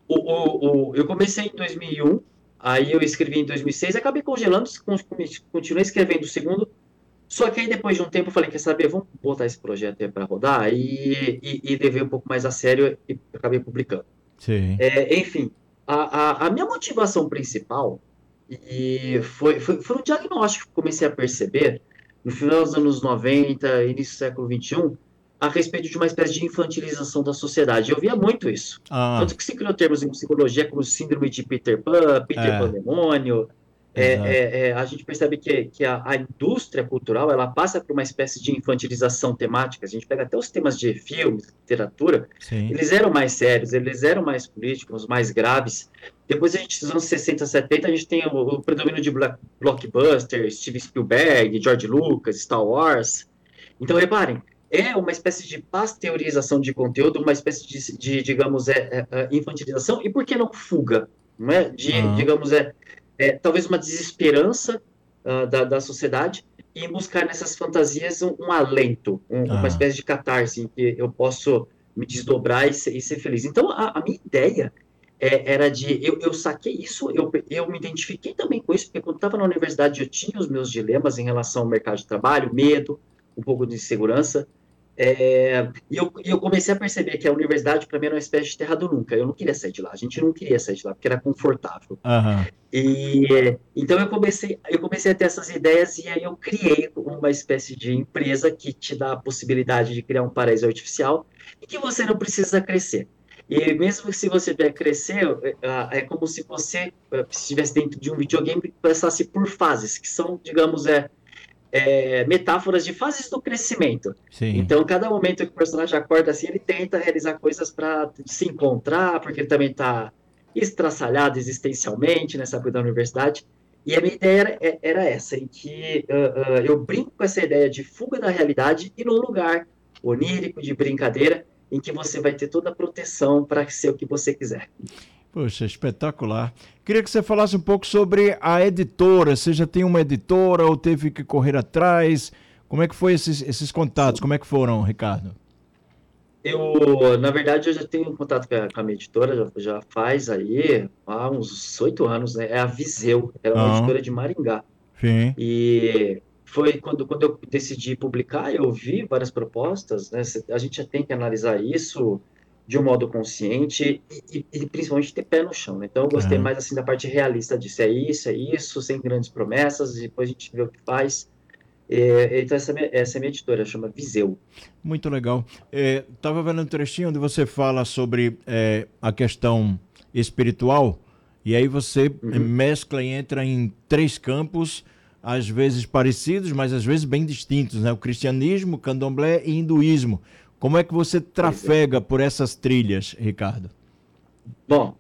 Eu comecei em 2001, aí eu escrevi em 2006, acabei congelando, continuei escrevendo o segundo, só que aí depois de um tempo eu falei, quer saber, vamos botar esse projeto aí para rodar, e levei um pouco mais a sério e acabei publicando. Sim. Enfim, a minha motivação principal foi um diagnóstico que comecei a perceber no final dos anos 90, início do século XXI, a respeito de uma espécie de infantilização da sociedade. Eu via muito isso. Ah, Tanto que se criou termos em psicologia como síndrome de Peter Pan é, demônio. exato. A gente percebe que a indústria cultural ela passa por uma espécie de infantilização temática. A gente pega até os temas de filmes, literatura, Sim. eles eram mais sérios, eles eram mais políticos, mais graves. Depois a gente, nos anos 60, 70, a gente tem o predomínio de blockbuster, Steven Spielberg, George Lucas, Star Wars. Então, reparem, é uma espécie de pasteurização de conteúdo, uma espécie digamos, infantilização, e por que não fuga? Não é? Ah, Digamos, talvez uma desesperança da sociedade e buscar nessas fantasias um alento, uma ah. espécie de catarse em que eu posso me desdobrar e ser feliz. Então, a minha ideia era eu saquei isso, eu me identifiquei também com isso, porque quando estava na universidade eu tinha os meus dilemas em relação ao mercado de trabalho, medo, um pouco de insegurança, e eu comecei a perceber que a universidade, para mim, era uma espécie de terra do nunca. Eu não queria sair de lá. A gente não queria sair de lá, porque era confortável. Aham. Então eu comecei a ter essas ideias e aí eu criei uma espécie de empresa que te dá a possibilidade de criar um paraíso artificial e que você não precisa crescer. E mesmo se você vier crescer, é como se você estivesse dentro de um videogame e passasse por fases, que são, digamos, metáforas de fases do crescimento. Sim. Então, cada momento que o personagem acorda assim, ele tenta realizar coisas para se encontrar, porque ele também está estraçalhado existencialmente nessa coisa da universidade. E a minha ideia era essa, em que eu brinco com essa ideia de fuga da realidade e num lugar onírico, de brincadeira, em que você vai ter toda a proteção para ser o que você quiser. Poxa, espetacular. Queria que você falasse um pouco sobre a editora. Você já tem uma editora ou teve que correr atrás? Como é que foi esses contatos? Sim. Como é que foram, Ricardo? Na verdade, eu já tenho contato com a minha editora, já faz aí há uns 8 anos, né? É a Viseu, ela é uma Ah, editora de Maringá. sim. E foi quando eu decidi publicar, eu vi várias propostas, né? A gente já tem que analisar isso de um modo consciente e principalmente ter pé no chão, né? Então, eu gostei Aham. mais assim da parte realista disso, é isso, sem grandes promessas, e depois a gente vê o que faz. Então, essa é a minha editora, chama Viseu. Muito legal. Estava vendo um trechinho onde você fala sobre a questão espiritual, e aí você Uhum. mescla e entra em três campos, às vezes parecidos, mas às vezes bem distintos, né? O cristianismo, candomblé e hinduísmo. Como é que você Pois é. trafega por essas trilhas, Ricardo? Bom,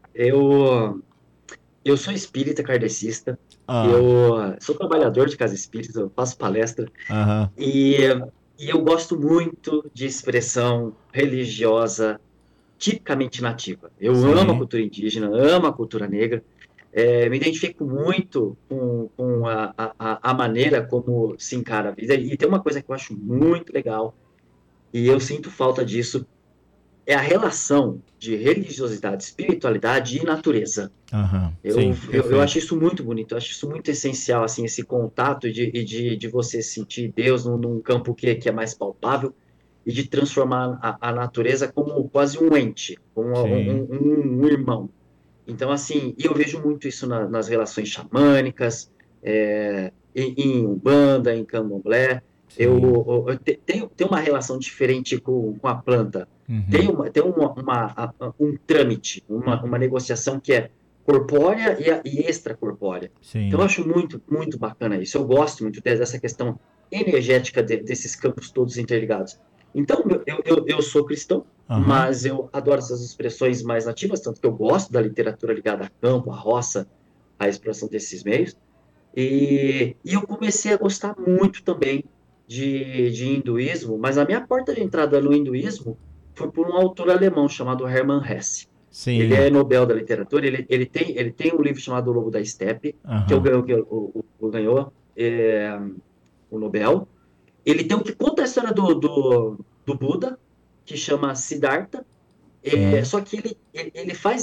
eu sou espírita kardecista, Ah, eu sou trabalhador de casa espírita, eu faço palestra, aham, e, e eu gosto muito de expressão religiosa tipicamente nativa. Eu amo a sim, cultura indígena, amo a cultura negra, me identifico muito com a maneira como se encara a vida, e tem uma coisa que eu acho muito legal, e eu sinto falta disso, é a relação de religiosidade, espiritualidade e natureza. aham, Eu, sim, eu acho perfeito. isso muito bonito, eu acho isso muito essencial, assim, esse contato de você sentir Deus num campo que é mais palpável e de transformar a natureza como quase um ente, como Sim, um irmão. Então, assim, e eu vejo muito isso nas relações xamânicas, em Umbanda, em Candomblé. sim. Tenho uma relação diferente com a planta. Tem, Uhum, um trâmite, uma negociação que é corpórea e extracorpórea. Então, eu sim. acho muito, muito bacana isso. Eu gosto muito dessa questão energética desses campos todos interligados. Então, eu sou cristão, Aham. mas eu adoro essas expressões mais nativas, tanto que eu gosto da literatura ligada a campo, a roça, a exploração desses meios. E eu comecei a gostar muito também de hinduísmo, mas a minha porta de entrada no hinduísmo foi por um autor alemão chamado Hermann Hesse. Ele Sim. é Nobel da literatura, ele tem um livro chamado O Lobo da Estepe, Aham. ganhou o Nobel. Ele tem um que conta a história do Buda, que chama Siddhartha, Sim. só que ele faz